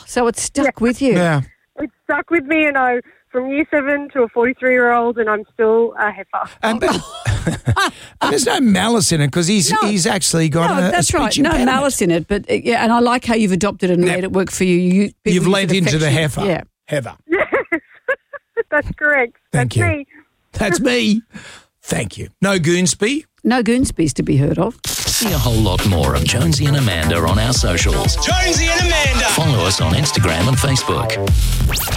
So it's stuck with you. Yeah. It stuck with me, and from year 7 to a 43-year-old, and I'm still a heifer. And there's no malice in it because he's actually got a that's speech right. No impediment. malice in it, but and I like how you've adopted and made it work for you. You've lent into the heifer. Yeah. Heather. Yes, that's correct. Thank That's you. me. That's me. Thank you. No Goonsby. No Goonsby's to be heard of. See a whole lot more of Jonesy and Amanda on our socials. Jonesy and Amanda. Follow us on Instagram and Facebook.